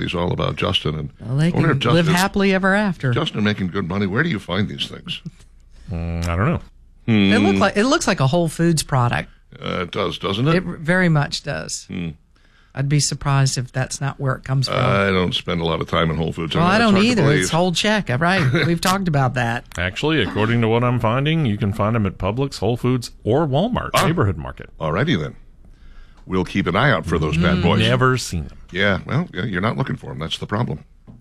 everybody's all about Justin. And well, they can live happily ever after. Justin making good money. Where do you find these things? I don't know. It looks like a Whole Foods product. It does, doesn't it? It very much does. I'd be surprised if that's not where it comes from. I don't spend a lot of time in Whole Foods. Well, I don't either. It's whole check, right? We've talked about that. Actually, according to what I'm finding, you can find them at Publix, Whole Foods, or Walmart, neighborhood market. Alrighty then. We'll keep an eye out for those bad boys. Never seen them. Yeah, well, you're not looking for them. That's the problem.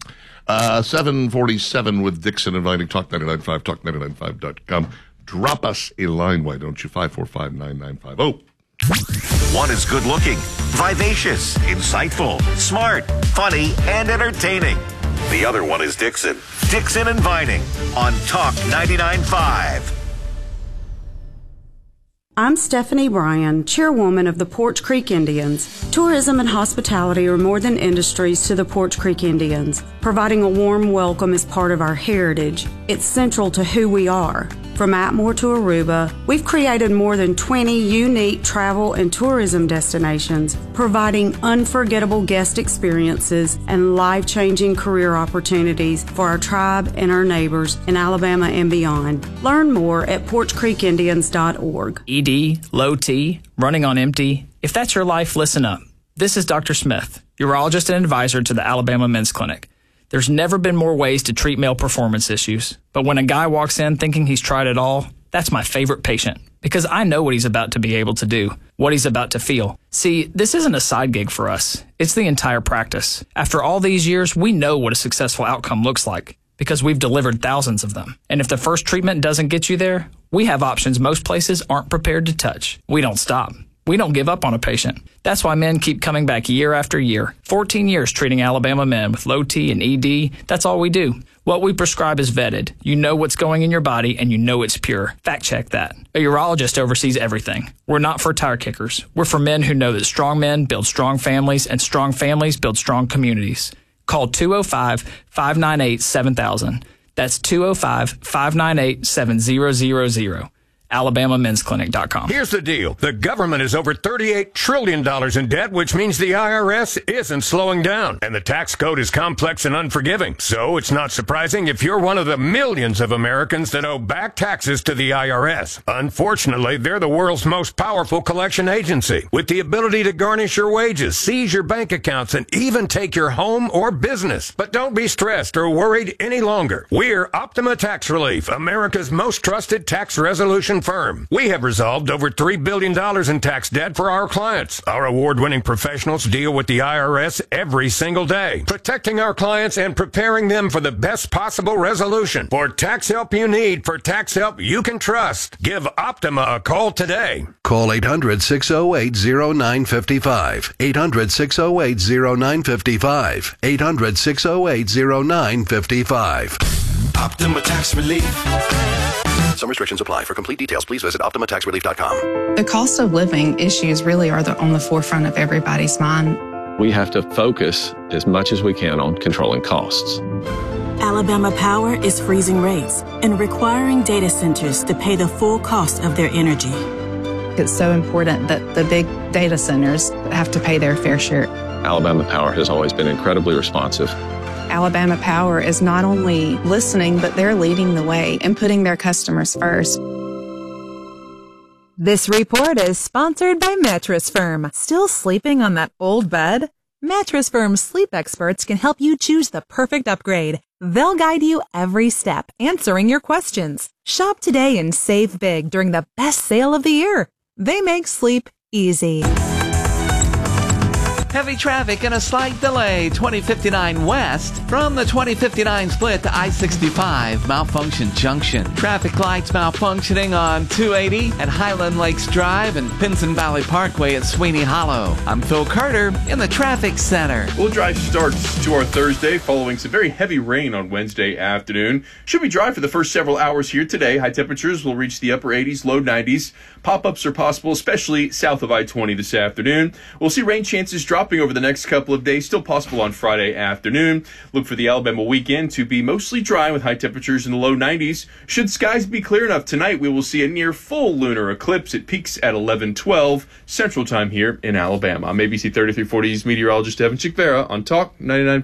7:47 with Dixon inviting Talk 99.5, talk995.com. Drop us a line, why don't you? 545-9950. One is good looking, vivacious, insightful, smart, funny, and entertaining. The other one is Dixon. Dixon Inviting on Talk 99.5. I'm Stephanie Bryan, chairwoman of the Porch Creek Indians. Tourism and hospitality are more than industries to the Porch Creek Indians. Providing a warm welcome is part of our heritage. It's central to who we are. From Atmore to Aruba, we've created more than 20 unique travel and tourism destinations, providing unforgettable guest experiences and life-changing career opportunities for our tribe and our neighbors in Alabama and beyond. Learn more at porchcreekindians.org. ED, low T, running on empty. If that's your life, listen up. This is Dr. Smith, urologist and advisor to the Alabama Men's Clinic. There's never been more ways to treat male performance issues. But when a guy walks in thinking he's tried it all, that's my favorite patient. Because I know what he's about to be able to do, what he's about to feel. See, this isn't a side gig for us. It's the entire practice. After all these years, we know what a successful outcome looks like, because we've delivered thousands of them. And if the first treatment doesn't get you there, we have options most places aren't prepared to touch. We don't stop. We don't give up on a patient. That's why men keep coming back year after year. 14 years treating Alabama men with low T and ED. That's all we do. What we prescribe is vetted. You know what's going in your body, and you know it's pure. Fact check that. A urologist oversees everything. We're not for tire kickers. We're for men who know that strong men build strong families, and strong families build strong communities. Call 205-598-7000. That's 205-598-7000. AlabamaMen'sClinic.com. Here's the deal. The government is over $38 trillion in debt, which means the IRS isn't slowing down. And the tax code is complex and unforgiving. So it's not surprising if you're one of the millions of Americans that owe back taxes to the IRS. Unfortunately, they're the world's most powerful collection agency, with the ability to garnish your wages, seize your bank accounts, and even take your home or business. But don't be stressed or worried any longer. We're Optima Tax Relief, America's most trusted tax resolution firm. We have resolved over $3 billion in tax debt for our clients. Our award-winning professionals deal with the IRS every single day, protecting our clients and preparing them for the best possible resolution. For tax help you need, for tax help you can trust, give Optima a call today. Call 800-608-0955. 800-608-0955. 800-608-0955. Optima Tax Relief. Some restrictions apply. For complete details, please visit OptimaTaxRelief.com. The cost of living issues really are on the forefront of everybody's mind. We have to focus as much as we can on controlling costs. Alabama Power is freezing rates and requiring data centers to pay the full cost of their energy. It's so important that the big data centers have to pay their fair share. Alabama Power has always been incredibly responsive. Alabama Power is not only listening, but they're leading the way and putting their customers first. This report is sponsored by Mattress Firm. Still sleeping on that old bed? Mattress Firm's sleep experts can help you choose the perfect upgrade. They'll guide you every step, answering your questions. Shop today and save big during the best sale of the year. They make sleep easy. Heavy traffic and a slight delay, 2059 west from the 2059 split to I-65 Malfunction Junction. Traffic lights malfunctioning on 280 at Highland Lakes Drive and Pinson Valley Parkway at Sweeney Hollow. I'm Phil Carter in the Traffic Center. Well, drive starts to our Thursday following some very heavy rain on Wednesday afternoon. Should be dry for the first several hours here today. High temperatures will reach the upper 80s, low 90s. Pop-ups are possible, especially south of I-20 this afternoon. We'll see rain chances dropping over the next couple of days, still possible on Friday afternoon. Look for the Alabama weekend to be mostly dry with high temperatures in the low 90s. Should skies be clear enough tonight, we will see a near full lunar eclipse. It peaks at 11:12 Central Time here in Alabama. I'm ABC 3340's meteorologist Evan Chickvera on Talk 99.